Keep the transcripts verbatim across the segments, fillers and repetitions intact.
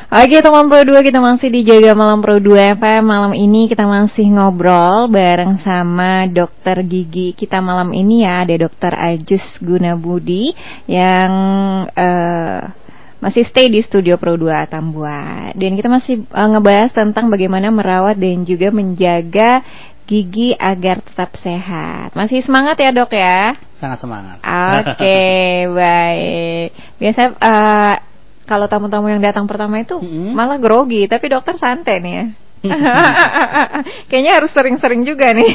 Oke teman Pro dua, kita masih di Jaga Malam Pro dua F M. Malam ini kita masih ngobrol bareng sama dokter gigi kita malam ini ya. Ada dokter Ajus Gunabudi yang uh, masih stay di studio Pro dua Tambua. Dan kita masih uh, ngebahas tentang bagaimana merawat dan juga menjaga gigi agar tetap sehat. Masih semangat ya dok ya? Sangat semangat. Oke, okay, baik. Biasa uh, kalau tamu-tamu yang datang pertama itu mm-hmm. malah grogi, tapi dokter santai nih ya. Kayaknya harus sering-sering juga nih.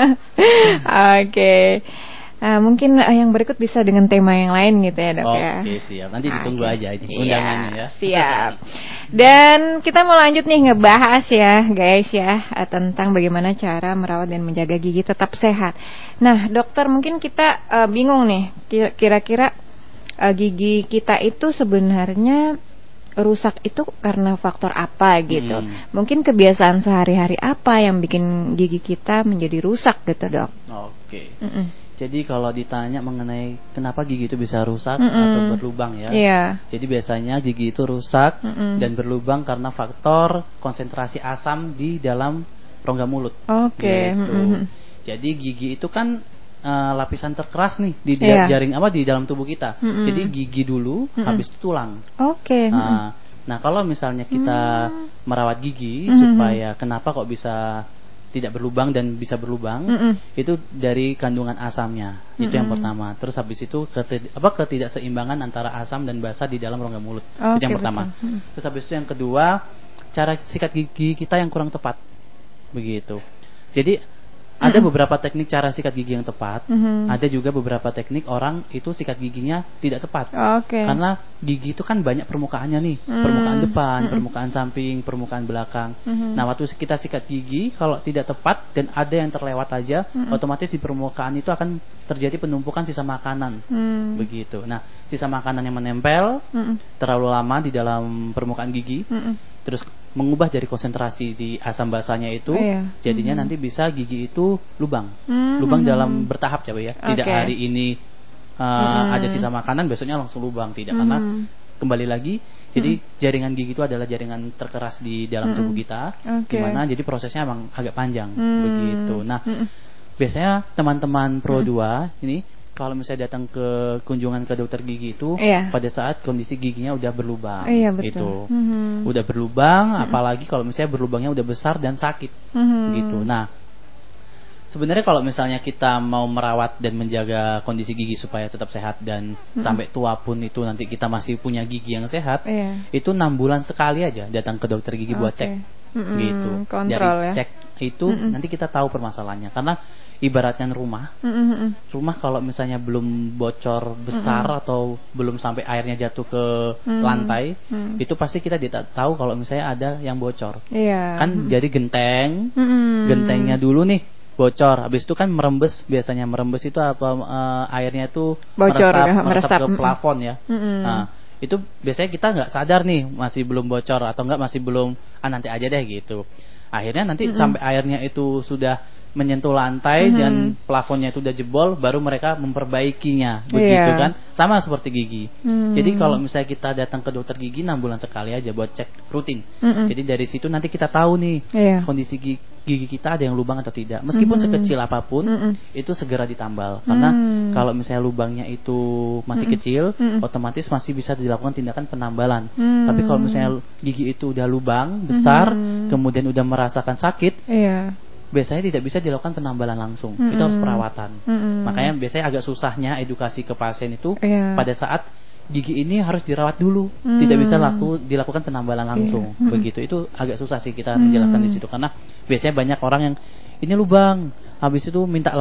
Oke. Okay. Uh, mungkin uh, yang berikut bisa dengan tema yang lain gitu ya dok. Oke, ya. Oke siap, nanti ditunggu okay. aja ini undangannya ya. Siap. Dan kita mau lanjut nih ngebahas ya guys ya uh, tentang bagaimana cara merawat dan menjaga gigi tetap sehat. Nah dokter, mungkin kita uh, bingung nih kira-kira uh, gigi kita itu sebenarnya rusak itu karena faktor apa gitu. Hmm. Mungkin kebiasaan sehari-hari apa yang bikin gigi kita menjadi rusak gitu dok. Oke. Okay. Jadi kalau ditanya mengenai kenapa gigi itu bisa rusak Mm-mm. atau berlubang ya. Yeah. Jadi biasanya gigi itu rusak Mm-mm. dan berlubang karena faktor konsentrasi asam di dalam rongga mulut. Oke. Okay. Gitu. Mm-hmm. Jadi gigi itu kan uh, lapisan terkeras nih di yeah. jaring apa di dalam tubuh kita. Mm-mm. Jadi gigi dulu, mm-mm. habis itu tulang. Oke. Okay. Nah, nah kalau misalnya kita mm. merawat gigi mm-hmm. supaya kenapa kok bisa tidak berlubang dan bisa berlubang, mm-mm. itu dari kandungan asamnya. Mm-mm. Itu yang pertama. Terus habis itu ketid- apa ketidakseimbangan antara asam dan basa di dalam rongga mulut. Okay, itu yang pertama. Betul. Terus habis itu yang kedua, cara sikat gigi kita yang kurang tepat. Begitu. Jadi ada mm-hmm. beberapa teknik cara sikat gigi yang tepat. Mm-hmm. Ada juga beberapa teknik orang itu sikat giginya tidak tepat. Okay. Karena gigi itu kan banyak permukaannya nih. Mm-hmm. Permukaan depan, mm-hmm. permukaan samping, permukaan belakang. Mm-hmm. Nah waktu kita sikat gigi, kalau tidak tepat dan ada yang terlewat aja, mm-hmm. otomatis di permukaan itu akan terjadi penumpukan sisa makanan. Mm-hmm. Begitu. Nah sisa makanan yang menempel mm-hmm. terlalu lama di dalam permukaan gigi. Mm-hmm. Terus mengubah dari konsentrasi di asam basanya itu, oh, iya. jadinya mm-hmm. nanti bisa gigi itu lubang, mm-hmm. lubang dalam bertahap ya, ya. Okay. Tidak hari ini uh, mm-hmm. ada sisa makanan, besoknya langsung lubang, tidak, mm-hmm. karena kembali lagi, jadi mm-hmm. jaringan gigi itu adalah jaringan terkeras di dalam mm-hmm. tubuh kita, okay. dimana jadi prosesnya emang agak panjang, mm-hmm. begitu. Nah, mm-hmm. biasanya teman-teman Pro dua mm-hmm. ini kalau misalnya datang ke kunjungan ke dokter gigi itu iya. pada saat kondisi giginya udah berlubang, iya, betul. Gitu, mm-hmm. udah berlubang, mm-hmm. apalagi kalau misalnya berlubangnya udah besar dan sakit, mm-hmm. gitu. Nah, sebenarnya kalau misalnya kita mau merawat dan menjaga kondisi gigi supaya tetap sehat dan mm-hmm. sampai tua pun itu nanti kita masih punya gigi yang sehat, iya. itu enam bulan sekali aja datang ke dokter gigi okay. buat cek, mm-hmm. gitu. Kontrol, dari ya? Cek itu mm-hmm. nanti kita tahu permasalahannya, karena ibaratnya rumah, mm-hmm. rumah kalau misalnya belum bocor besar mm-hmm. atau belum sampai airnya jatuh ke mm-hmm. lantai, mm-hmm. itu pasti kita tidak tahu kalau misalnya ada yang bocor. Yeah. Kan mm-hmm. jadi genteng, mm-hmm. gentengnya dulu nih bocor, habis itu kan merembes, biasanya merembes itu apa uh, airnya itu bocor, meresap, ya, meresap meresap ke plafon ya. Mm-hmm. Nah, itu biasanya kita nggak sadar nih masih belum bocor atau enggak masih belum, ah nanti aja deh gitu. Akhirnya nanti mm-hmm. sampai airnya itu sudah menyentuh lantai mm-hmm. dan plafonnya itu udah jebol, baru mereka memperbaikinya, begitu yeah. kan? Sama seperti gigi. Mm-hmm. Jadi kalau misalnya kita datang ke dokter gigi enam bulan sekali aja buat cek rutin. Mm-hmm. Jadi dari situ nanti kita tahu nih yeah. kondisi gigi, gigi kita ada yang lubang atau tidak. Meskipun mm-hmm. sekecil apapun, mm-hmm. itu segera ditambal. Karena mm-hmm. kalau misalnya lubangnya itu masih mm-hmm. kecil, mm-hmm. otomatis masih bisa dilakukan tindakan penambalan. Mm-hmm. Tapi kalau misalnya gigi itu udah lubang besar, mm-hmm. kemudian udah merasakan sakit, yeah. biasanya tidak bisa dilakukan penambalan langsung, mm-hmm. itu harus perawatan. Mm-hmm. Makanya biasanya agak susahnya edukasi ke pasien itu yeah. pada saat gigi ini harus dirawat dulu, mm-hmm. tidak bisa laku dilakukan penambalan langsung, yeah. begitu. Itu agak susah sih kita mm-hmm. menjelaskan di situ, karena biasanya banyak orang yang ini lubang, habis itu minta